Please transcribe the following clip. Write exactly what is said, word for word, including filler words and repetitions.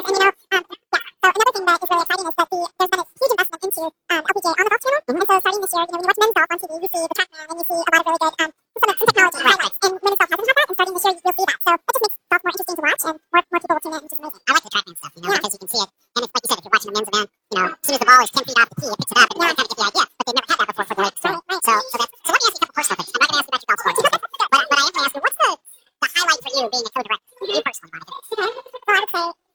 I like the trackman stuff, you know, because you can see it. And it's like you said, if you're watching a men's event, you know, as soon as the ball is ten feet off the tee, it picks it up.